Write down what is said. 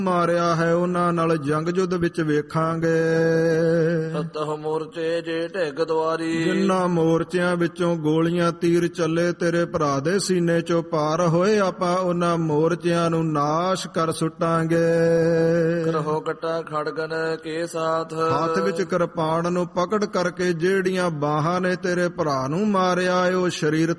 ਮਾਰਿਆ ਹੈ ਉਹਨਾਂ ਨਾਲ ਜੰਗ ਜੁੱਧ ਵਿੱਚ ਵੇਖਾਂਗੇ। ਸਤਹ ਮੋਰਚੇ ਜੇ ਢਿੱਗ ਦੁਆਰੀ, ਜਿੰਨਾ ਮੋਰਚਿਆਂ ਵਿੱਚੋਂ ਗੋਲੀਆਂ ਤੀਰ ਚੱਲੇ ਤੇਰੇ ਭਰਾ ਦੇ ਸੀਨੇ ਚੋਂ ਪਾਰ ਹੋਏ, ਆਪਾਂ ਉਹਨਾਂ ਮੋਰਚਿਆਂ ਨੂੰ ਨਾਸ਼ ਕਰ ਸੁੱਟਾਂਗੇ। ਕਰਹੋ ਕਟਾ ਖੜਗਨ ਕੇ ਸਾਥ, ਹੱਥ ਵਿੱਚ ਕਿਰਪਾਨ ਨੂੰ ਪਕੜ ਕਰਕੇ ਜਿਹੜੀਆਂ ਬਾਹਾਂ ਨੇ ਤੇਰੇ ਭਰਾ ਨੂੰ ਮਾਰਿਆ, ਉਹ ਸਰੀਰ